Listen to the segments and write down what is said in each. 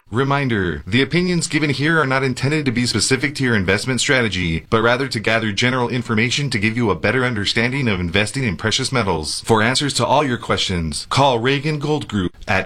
Reminder, the opinions given here are not intended to be specific to your investment strategy, but rather to gather general information to give you a better understanding of investing in precious metals. For answers to all your questions, call Reagan Gold Group at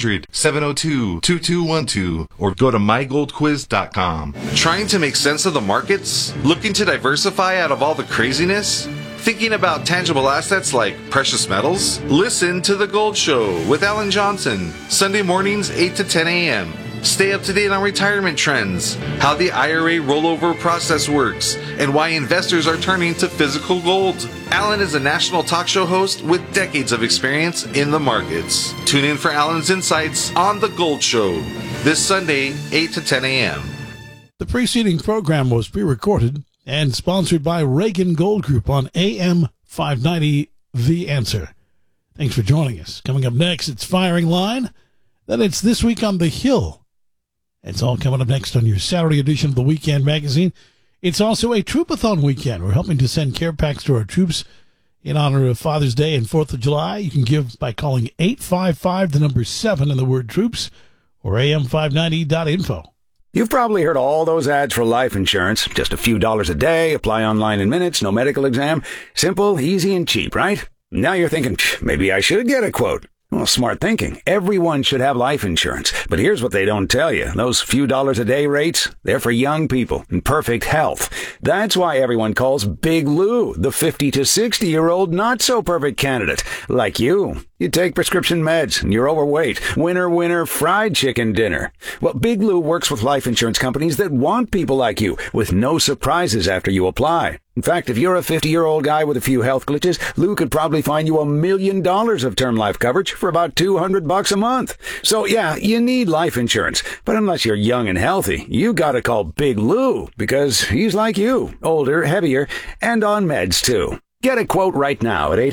800-702-2212 or go to mygoldquiz.com. Trying to make sense of the markets? Looking to diversify out of all the craziness? Thinking about tangible assets like precious metals? Listen to The Gold Show with Alan Johnson, Sunday mornings 8 to 10 a.m. Stay up to date on retirement trends, how the IRA rollover process works, and why investors are turning to physical gold. Alan is a national talk show host with decades of experience in the markets. Tune in for Alan's insights on The Gold Show this Sunday, 8 to 10 a.m. The preceding program was pre-recorded and sponsored by Reagan Gold Group on AM 590, The Answer. Thanks for joining us. Coming up next, it's Firing Line. Then it's This Week on the Hill. It's all coming up next on your Saturday edition of the Weekend Magazine. It's also a Troopathon weekend. We're helping to send care packs to our troops in honor of Father's Day and 4th of July. You can give by calling 855, the number 7, and the word troops, or am590.info. You've probably heard all those ads for life insurance. Just a few dollars a day, apply online in minutes, no medical exam. Simple, easy, and cheap, right? Now you're thinking, maybe I should get a quote. Well, smart thinking. Everyone should have life insurance. But here's what they don't tell you. Those few dollars a day rates, they're for young people in perfect health. That's why everyone calls Big Lou the 50 to 60-year-old not-so-perfect candidate. Like you. You take prescription meds and you're overweight. Winner, winner, fried chicken dinner. Well, Big Lou works with life insurance companies that want people like you with no surprises after you apply. In fact, if you're a 50-year-old guy with a few health glitches, Lou could probably find you $1 million of term life coverage for about $200 a month. So yeah, you need life insurance. But unless you're young and healthy, you gotta call Big Lou because he's like you, older, heavier, and on meds too. Get a quote right now at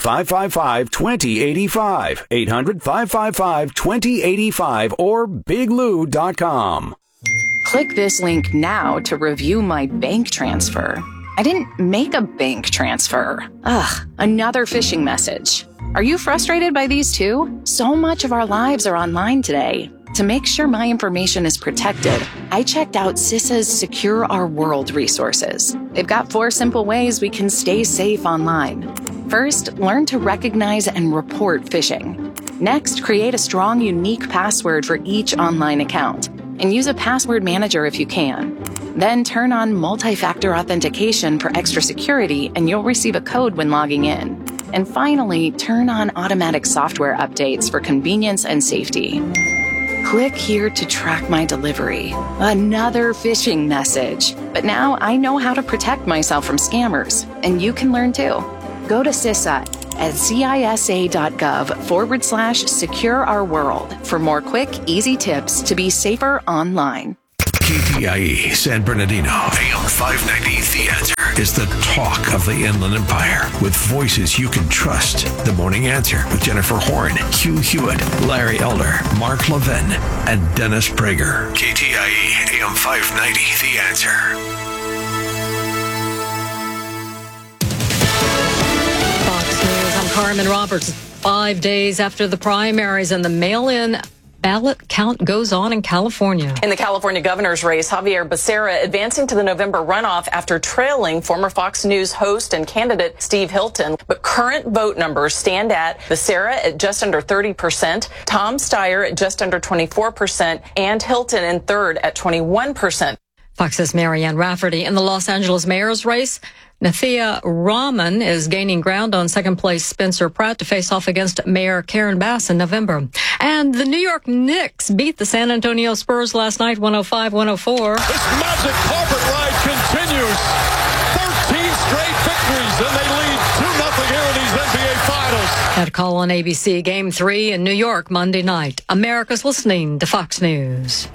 800-555-2085, 800-555-2085, or biglou.com. Click this link now to review my bank transfer. I didn't make a bank transfer. Ugh, another phishing message. Are you frustrated by these too? So much of our lives are online today. To make sure my information is protected, I checked out CISA's Secure Our World resources. They've got 4 simple ways we can stay safe online. First, learn to recognize and report phishing. Next, create a strong, unique password for each online account, and use a password manager if you can. Then turn on multi-factor authentication for extra security, and you'll receive a code when logging in. And finally, turn on automatic software updates for convenience and safety. Click here to track my delivery. Another phishing message. But now I know how to protect myself from scammers, and you can learn too. Go to CISA at cisa.gov/secure our world for more quick, easy tips to be safer online. KTIE San Bernardino, AM 590, The Answer, is the talk of the Inland Empire with voices you can trust. The Morning Answer with Jennifer Horn, Hugh Hewitt, Larry Elder, Mark Levin, and Dennis Prager. KTIE AM 590, The Answer. Fox News, I'm Carmen Roberts. 5 days after the primaries and the mail-in ballot count goes on in California. In the California governor's race, Javier Becerra advancing to the November runoff after trailing former Fox News host and candidate Steve Hilton. But current vote numbers stand at Becerra at just under 30%, Tom Steyer at just under 24%, and Hilton in third at 21%. Fox's Marianne Rafferty in the Los Angeles mayor's race. Nathia Rahman is gaining ground on second place Spencer Pratt to face off against Mayor Karen Bass in November. And the New York Knicks beat the San Antonio Spurs last night, 105-104. This magic carpet ride continues. 13 straight victories, and they lead 2-0 here in these NBA Finals. That call on ABC, Game 3 in New York Monday night. America's listening to Fox News.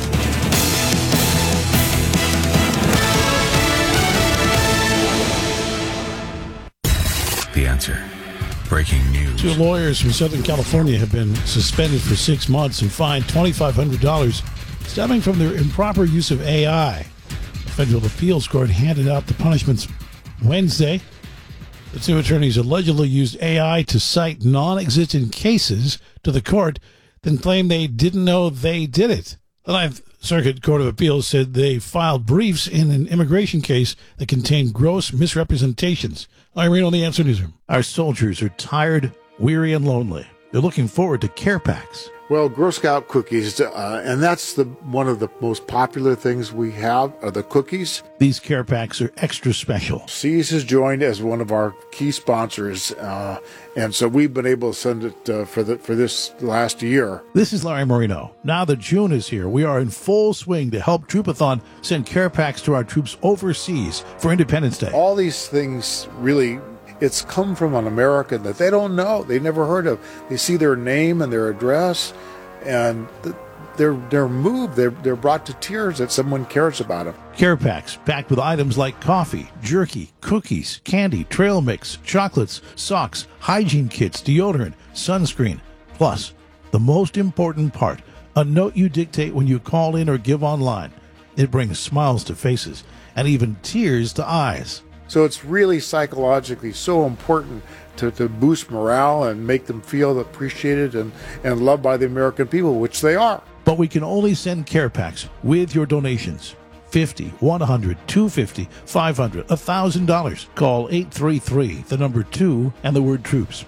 The Answer. Breaking news. 2 lawyers from Southern California have been suspended for 6 months and fined $2,500 stemming from their improper use of AI. The federal appeals court handed out the punishments Wednesday. The 2 attorneys allegedly used AI to cite non-existent cases to the court, then claimed they didn't know they did it. The Ninth Circuit Court of Appeals said they filed briefs in an immigration case that contained gross misrepresentations. Irene on the Answer Newsroom. Our soldiers are tired, weary, and lonely. They're looking forward to care packs. Well, Girl Scout cookies, and that's one of the most popular things we have, are the cookies. These care packs are extra special. Seas has joined as one of our key sponsors, and so we've been able to send it for this last year. This is Larry Marino. Now that June is here, we are in full swing to help Troopathon send care packs to our troops overseas for Independence Day. All these things really... It's come from an American that they don't know, they never heard of. They see their name and their address, and they're moved. They're brought to tears that someone cares about them. Care packs packed with items like coffee, jerky, cookies, candy, trail mix, chocolates, socks, hygiene kits, deodorant, sunscreen. Plus, the most important part, a note you dictate when you call in or give online. It brings smiles to faces and even tears to eyes. So it's really psychologically so important to boost morale and make them feel appreciated and loved by the American people, which they are. But we can only send care packs with your donations. $50, $100, $250, $500, $1,000. Call 833, the number 2, and the word troops.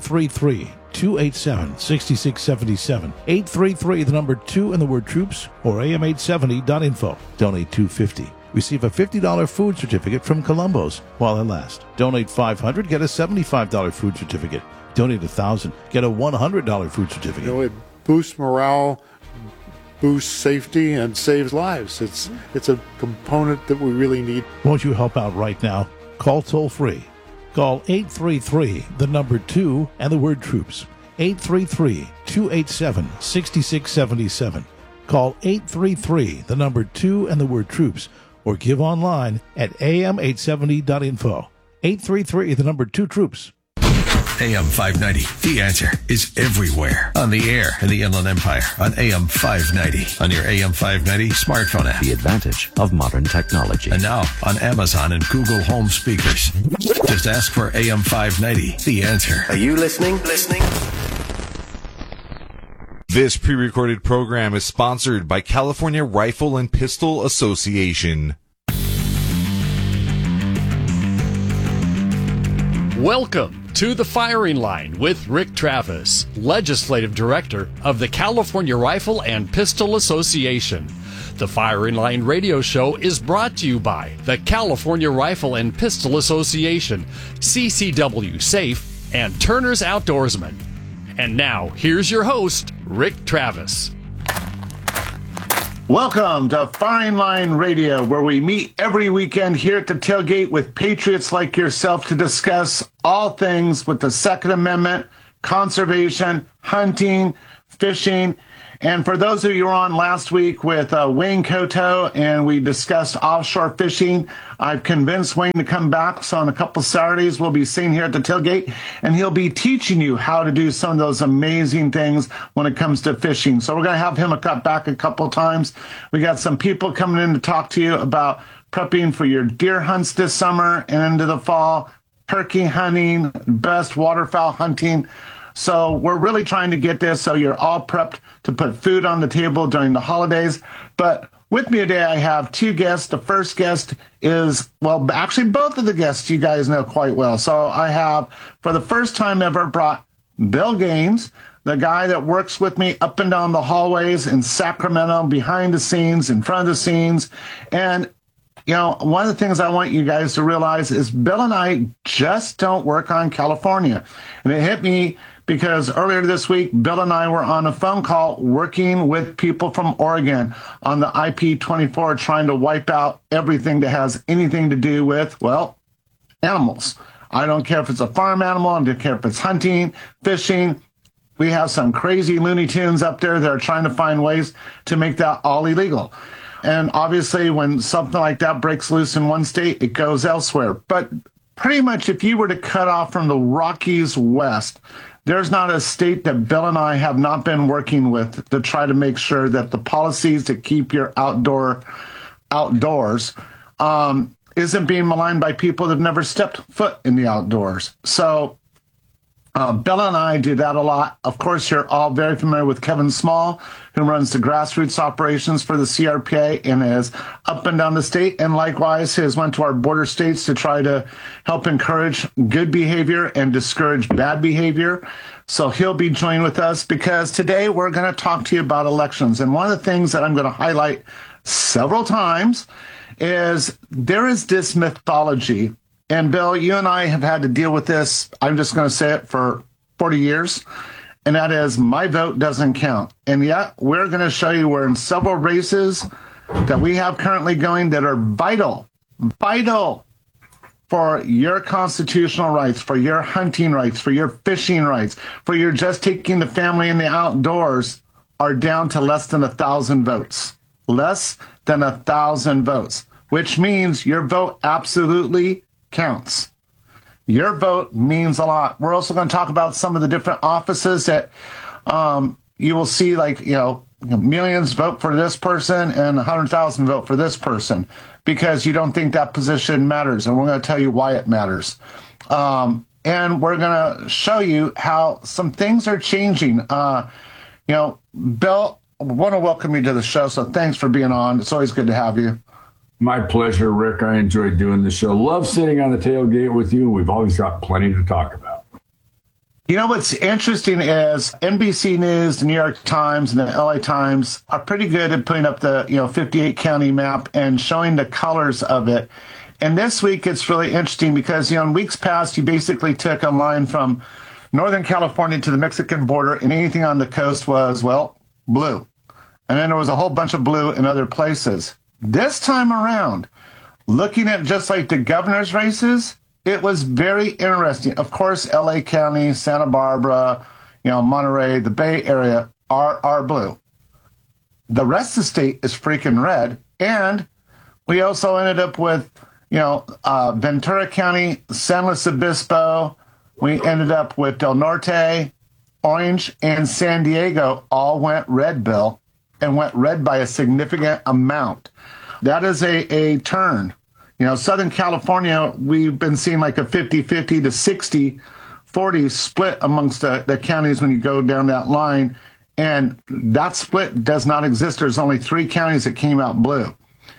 833-287-6677. 833, the number 2, and the word troops, or am870.info. Donate $250. Receive a $50 food certificate from Columbo's while it lasts. Donate $500, get a $75 food certificate. Donate $1,000, get a $100 food certificate. You know, it boosts morale, boosts safety, and saves lives. It's a component that we really need. Won't you help out right now? Call toll free. Call 833, the number 2, and the word troops. 833-287-6677. Call 833, the number 2, and the word troops, or give online at am870.info. 833, the number 2, troops. AM 590, The Answer, is everywhere. On the air in the Inland Empire, on AM 590, on your AM 590 smartphone app. The advantage of modern technology. And now on Amazon and Google Home speakers. Just ask for AM 590, The Answer. Are you listening? This pre-recorded program is sponsored by California Rifle and Pistol Association. Welcome to The Firing Line with Rick Travis, Legislative Director of the California Rifle and Pistol Association. The Firing Line radio show is brought to you by the California Rifle and Pistol Association, CCW Safe, and Turner's Outdoorsman. And now, here's your host, Rick Travis. Welcome to Firing Line Radio, where we meet every weekend here at the tailgate with patriots like yourself to discuss all things with the Second Amendment, conservation, hunting, fishing. And for those of you who were on last week with Wayne Coto and we discussed offshore fishing, I've convinced Wayne to come back. So on a couple Saturdays, we'll be seen here at the tailgate, and he'll be teaching you how to do some of those amazing things when it comes to fishing. So we're going to have him cut back a couple times. We got some people coming in to talk to you about prepping for your deer hunts this summer and into the fall, turkey hunting, best waterfowl hunting. So we're really trying to get this so you're all prepped to put food on the table during the holidays. But with me today, I have two guests. The first guest is, well, actually both of the guests you guys know quite well. So I have, for the first time ever, brought Bill Gaines, the guy that works with me up and down the hallways in Sacramento, behind the scenes, in front of the scenes. And you know, one of the things I want you guys to realize is Bill and I just don't work on California. And it hit me because earlier this week, Bill and I were on a phone call working with people from Oregon on the IP-24, trying to wipe out everything that has anything to do with, well, animals. I don't care if it's a farm animal. I don't care if it's hunting, fishing. We have some crazy Looney Tunes up there that are trying to find ways to make that all illegal. And obviously, when something like that breaks loose in one state, it goes elsewhere. But pretty much if you were to cut off from the Rockies west, there's not a state that Bill and I have not been working with to try to make sure that the policies to keep your outdoors isn't being maligned by people that have never stepped foot in the outdoors. So Bill and I do that a lot. Of course, you're all very familiar with Kevin Small, who runs the grassroots operations for the CRPA and is up and down the state. And likewise, has went to our border states to try to help encourage good behavior and discourage bad behavior. So he'll be joining with us because today we're going to talk to you about elections. And one of the things that I'm going to highlight several times is there is this mythology. And Bill, you and I have had to deal with this, I'm just going to say it, for 40 years. And that is, my vote doesn't count. And yet, we're going to show you we're in several races that we have currently going that are vital for your constitutional rights, for your hunting rights, for your fishing rights, for your just taking the family in the outdoors, are down to less than 1,000 votes. Less than 1,000 votes, which means your vote absolutely counts. Your vote means a lot. We're also going to talk about some of the different offices that you will see, like, millions vote for this person and 100,000 vote for this person because you don't think that position matters. And we're going to tell you why it matters. And we're going to show you how some things are changing. Bill, I want to welcome you to the show. So thanks for being on. It's always good to have you. My pleasure, Rick. I enjoy doing the show. Love sitting on the tailgate with you. We've always got plenty to talk about. What's interesting is NBC News, the New York Times, and the LA Times are pretty good at putting up the 58 county map and showing the colors of it. And this week it's really interesting because in weeks past you basically took a line from Northern California to the Mexican border, and anything on the coast was, blue. And then there was a whole bunch of blue in other places. This time around, looking at just like the governor's races, it was very interesting. Of course, LA County, Santa Barbara, Monterey, the Bay Area are blue. The rest of the state is freaking red. And we also ended up with, Ventura County, San Luis Obispo. We ended up with Del Norte, Orange, and San Diego all went red, Bill, and went red by a significant amount. That is a turn. Southern California, we've been seeing like a 50-50 to 60-40 split amongst the counties when you go down that line. And that split does not exist. There's only 3 counties that came out blue.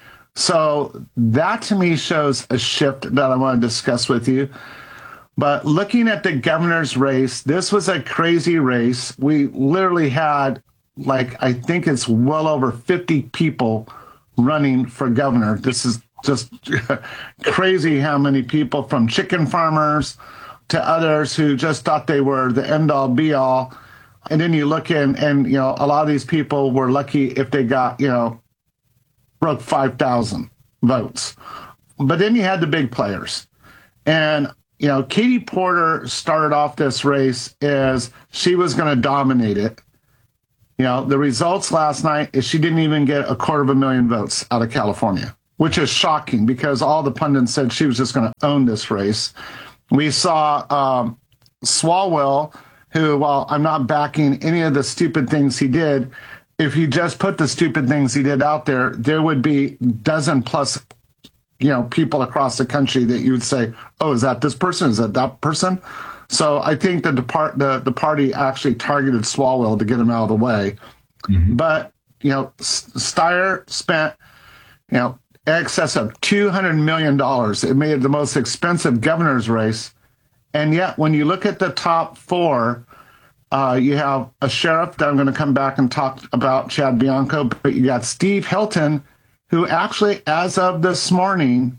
So that to me shows a shift that I want to discuss with you. But looking at the governor's race, this was a crazy race. We literally had, I think it's well over 50 people running for governor. This is just crazy how many people, from chicken farmers to others who just thought they were the end-all be-all. And then you look in and, a lot of these people were lucky if they got, broke 5,000 votes. But then you had the big players. And, Katie Porter started off this race as she was going to dominate it. The results last night is she didn't even get 250,000 votes out of California, which is shocking because all the pundits said she was just going to own this race. We saw Swalwell, who, while I'm not backing any of the stupid things he did, if you just put the stupid things he did out there, there would be dozen plus, people across the country that you would say, oh, is that this person? Is that person? So I think that the party actually targeted Swalwell to get him out of the way. Mm-hmm. But, Steyer spent, excess of $200 million. It made it the most expensive governor's race. And yet, when you look at the top 4, you have a sheriff that I'm going to come back and talk about, Chad Bianco, but you got Steve Hilton, who actually, as of this morning,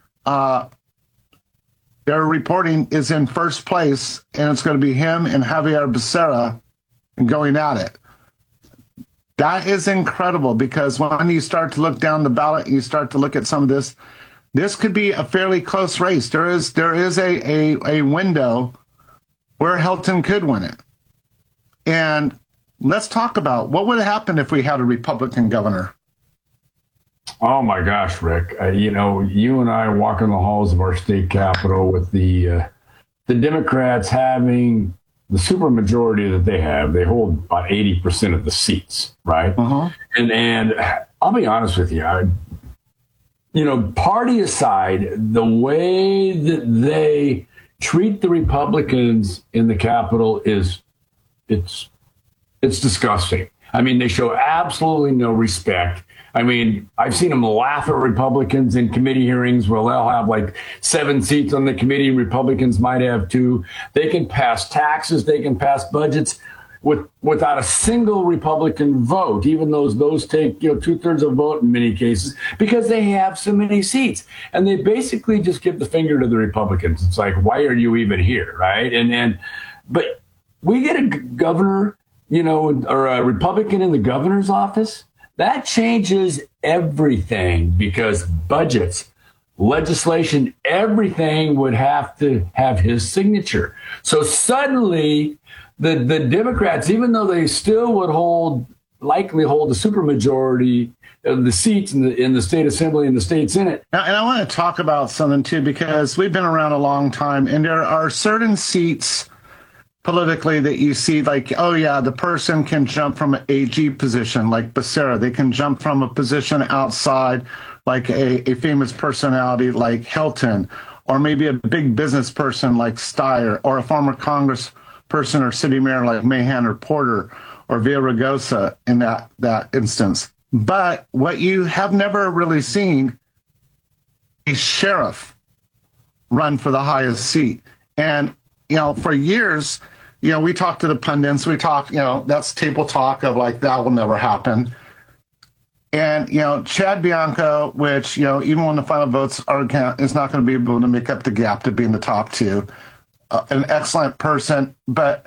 they're reporting is in first place, and it's going to be him and Javier Becerra going at it. That is incredible because when you start to look down the ballot, you start to look at some of this could be a fairly close race. There is a window where Hilton could win it. And let's talk about what would have happened if we had a Republican governor. Oh my gosh, Rick! You and I walk in the halls of our state capitol with the Democrats having the supermajority that they have. They hold about 80% of the seats, right? Uh-huh. And I'll be honest with you, party aside, the way that they treat the Republicans in the Capitol it's disgusting. I mean, they show absolutely no respect. I mean, I've seen them laugh at Republicans in committee hearings where they'll have like 7 seats on the committee. Republicans might have 2. They can pass taxes. They can pass budgets without a single Republican vote, even though those take 2/3 of a vote in many cases, because they have so many seats. And they basically just give the finger to the Republicans. It's like, why are you even here, right? But we get a governor, or a Republican in the governor's office. That changes everything, because budgets, legislation, everything would have to have his signature. So suddenly the Democrats, even though they still would likely hold the supermajority of the seats in the state assembly and the state senate. And I want to talk about something too, because we've been around a long time, and there are certain seats politically that you see, like, oh yeah, the person can jump from an AG position like Becerra. They can jump from a position outside, like a famous personality like Hilton, or maybe a big business person like Steyer, or a former congressperson or city mayor like Mahan or Porter or Villaraigosa in that instance. But what you have never really seen is sheriff run for the highest seat. And, for years, we talked to the pundits, that's table talk of like, that will never happen. And, Chad Bianco, which, even when the final votes are counted, is not going to be able to make up the gap to be in the top 2. An excellent person. But,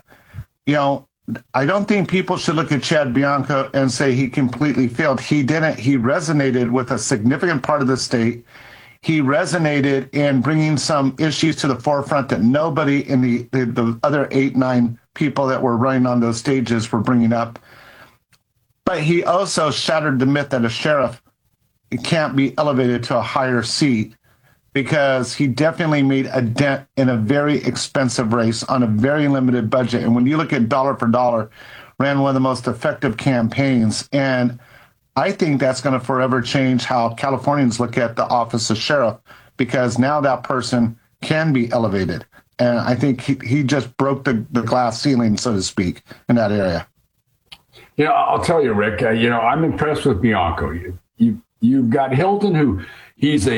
I don't think people should look at Chad Bianco and say he completely failed. He didn't. He resonated with a significant part of the state. He resonated in bringing some issues to the forefront that nobody in the other 8-9 people that were running on those stages were bringing up. But he also shattered the myth that a sheriff can't be elevated to a higher seat, because he definitely made a dent in a very expensive race on a very limited budget. And when you look at dollar for dollar, ran one of the most effective campaigns. And I think that's going to forever change how Californians look at the office of sheriff, because now that person can be elevated. And I think he just broke the glass ceiling, so to speak, in that area. I'll tell you, Rick, I'm impressed with Bianco. You've got Hilton, who he's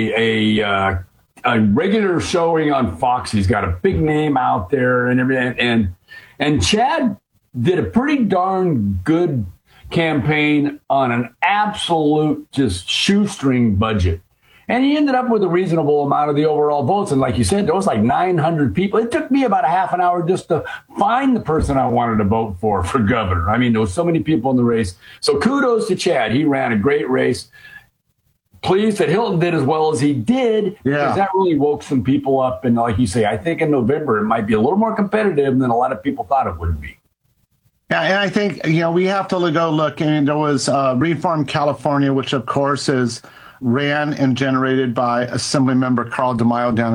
a regular showing on Fox. He's got a big name out there and everything. And Chad did a pretty darn good campaign on an absolute just shoestring budget. And he ended up with a reasonable amount of the overall votes. And like you said, there was like 900 people. It took me about a half an hour just to find the person I wanted to vote for governor. I mean, there was so many people in the race. So kudos to Chad. He ran a great race. Pleased that Hilton did as well as he did, because that really woke some people up. And like you say, I think in November, it might be a little more competitive than a lot of people thought it would be. Yeah, and I think, we have to go look. And there was Reform California, which, of course, is ran and generated by Assemblymember Carl DeMaio down